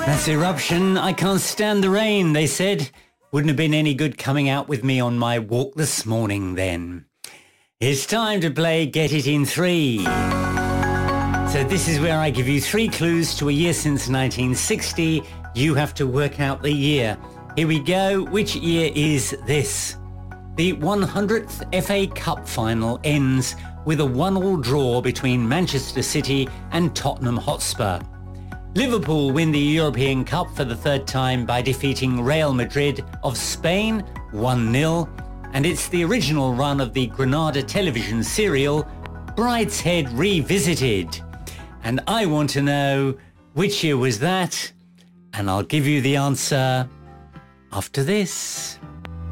That's Eruption. I can't stand the rain, they said. Wouldn't have been any good coming out with me on my walk this morning then. It's time to play Get It in 3. So this is where I give you 3 clues to a year since 1960. You have to work out the year. Here we go. Which year is this? The 100th FA Cup final ends with a 1-1 draw between Manchester City and Tottenham Hotspur. Liverpool win the European Cup for the 3rd time by defeating Real Madrid of Spain 1-0, and it's the original run of the Granada television serial Brideshead Revisited. And I want to know which year was that, and I'll give you the answer after this.